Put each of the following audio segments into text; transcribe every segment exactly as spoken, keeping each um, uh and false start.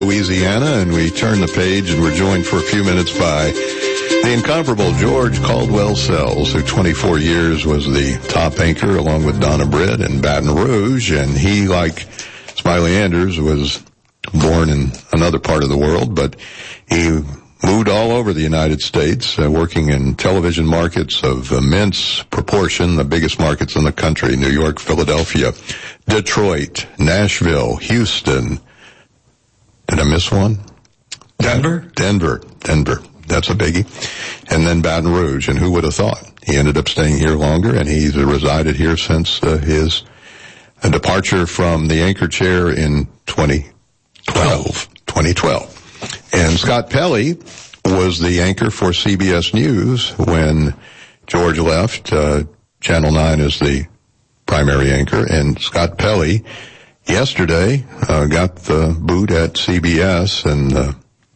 Louisiana, and we turn the page and we're joined for a few minutes by the incomparable George Caldwell Sells, who twenty-four years was the top anchor along with Donna Britt in Baton Rouge, and he, like Smiley Anders, was born in another part of the world, but he moved all over the United States, uh, working in television markets of immense proportion, the biggest markets in the country: New York, Philadelphia, Detroit, Nashville, Houston. Did I miss one? Denver? Denver. Denver. That's a biggie. And then Baton Rouge. And who would have thought? He ended up staying here longer, and he's resided here since uh, his uh, departure from the anchor chair in twenty twelve. twenty twelve. And Scott Pelley was the anchor for C B S News when George left. Uh, Channel nine is the primary anchor, and Scott Pelley yesterday uh, got the boot at C B S, and uh,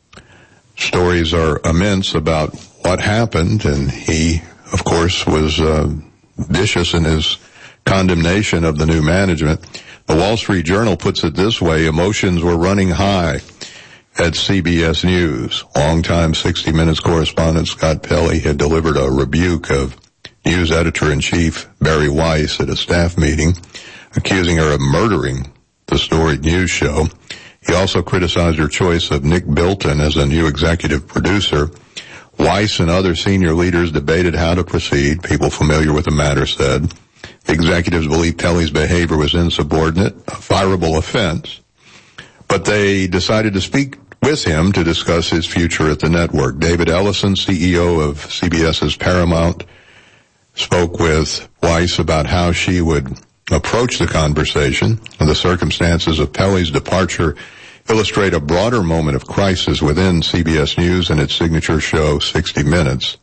stories are immense about what happened, and he, of course, was uh, vicious in his condemnation of the new management. The Wall Street Journal puts it this way: emotions were running high at C B S News. Longtime sixty minutes correspondent Scott Pelley had delivered a rebuke of news editor-in-chief Barry Weiss at a staff meeting, accusing her of murdering the storied news show. He also criticized her choice of Nick Bilton as a new executive producer. Weiss and other senior leaders debated how to proceed. People familiar with the matter said the executives believed Pelley's behavior was insubordinate, a fireable offense, but they decided to speak with him to discuss his future at the network. David Ellison, C E O of CBS's Paramount, spoke with Weiss about how she would approach the conversation. The circumstances of Pelley's departure illustrate a broader moment of crisis within C B S News and its signature show, sixty minutes.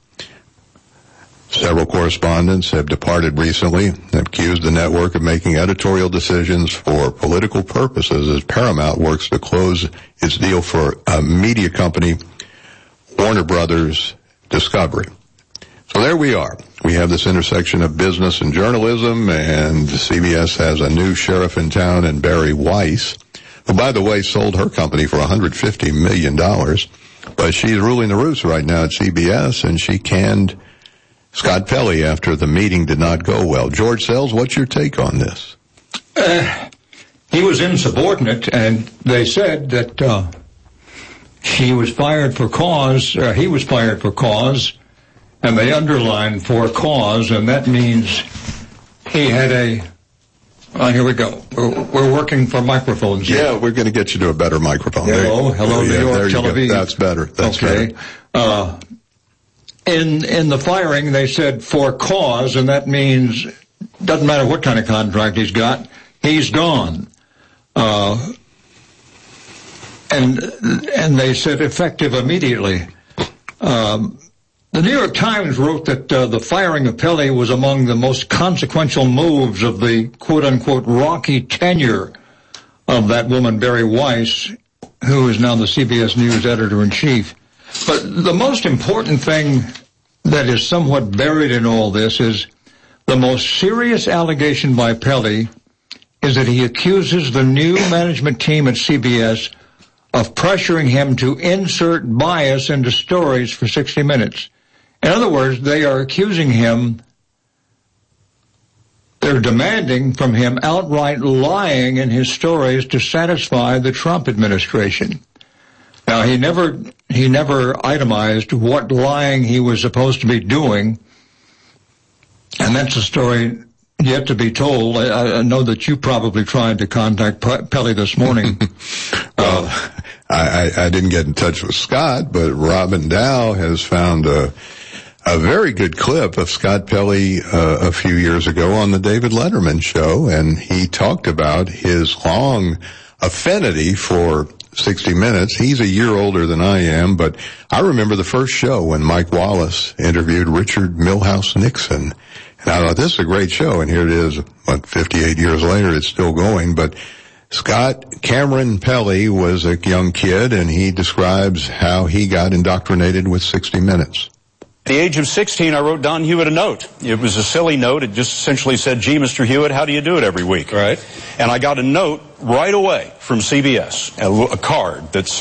Several correspondents have departed recently and accused the network of making editorial decisions for political purposes as Paramount works to close its deal for a media company, Warner Brothers Discovery. So there we are. We have this intersection of business and journalism, and C B S has a new sheriff in town in Barry Weiss, who, by the way, sold her company for one hundred fifty million dollars. But she's ruling the roost right now at C B S, and she canned Scott Pelley after the meeting did not go well. George Sells, what's your take on this? Uh, he was insubordinate, and they said that uh, she was fired for cause, uh, he was fired for cause, and they underlined for cause, and that means he had a, oh, here we go. We're, we're working for microphones here. Yeah, we're going to get you to a better microphone. Hello, there, hello, New York Television. That's better. That's okay. better. Uh, in, in the firing, they said for cause, and that means, doesn't matter what kind of contract he's got, he's gone. Uh, and, and they said effective immediately. Um, The New York Times wrote that uh, the firing of Pelley was among the most consequential moves of the quote-unquote rocky tenure of that woman, Barry Weiss, who is now the C B S News editor-in-chief. But the most important thing that is somewhat buried in all this is the most serious allegation by Pelley is that he accuses the new management team at C B S of pressuring him to insert bias into stories for sixty minutes. In other words, they are accusing him, they're demanding from him outright lying in his stories to satisfy the Trump administration. Now, he never, he never itemized what lying he was supposed to be doing, and that's a story yet to be told. I, I know that you probably tried to contact Pelley this morning. Well, uh, I, I didn't get in touch with Scott, but Robin Dow has found a A very good clip of Scott Pelley uh, a few years ago on the David Letterman show, and he talked about his long affinity for sixty minutes. He's a year older than I am, but I remember the first show when Mike Wallace interviewed Richard Milhouse Nixon. And I thought, this is a great show, and here it is, what, fifty-eight years later, it's still going. But Scott Cameron Pelley was a young kid, and he describes how he got indoctrinated with sixty minutes. At the age of sixteen, I wrote Don Hewitt a note. It was a silly note. It just essentially said, "Gee, Mister Hewitt, how do you do it every week?" Right. And I got a note right away from C B S, a, a card that said,